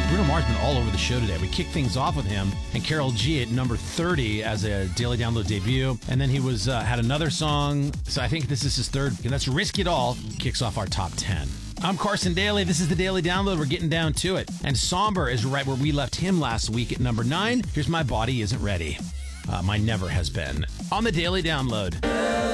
Bruno Mars been all over the show today. We kicked things off with him and Karol G at number 30 as a Daily Download debut. And then he was had another song. So I think this is his third. And that's Risk It All. Kicks off our top 10. I'm Carson Daly. This is the Daily Download. We're getting down to it. And Somber is right where we left him last week at number 9. Here's My Body Isn't Ready. My Never Has Been. On the Daily Download.